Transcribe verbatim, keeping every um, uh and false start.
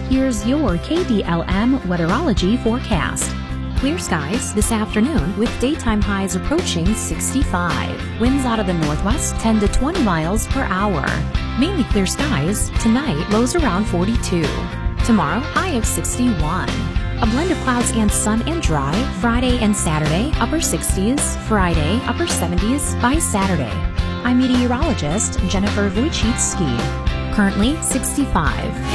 Here's your K B L M weatherology forecast. Clear skies this afternoon with daytime highs approaching sixty-five. Winds out of the northwest ten to twenty miles per hour. Mainly clear skies. Tonight, lows around forty-two. Tomorrow, high of sixty-one. A blend of clouds and sun and dry. Friday and Saturday, upper sixties. Friday, upper seventies by Saturday. I'm meteorologist Jennifer Wojcicki. Currently sixty-five.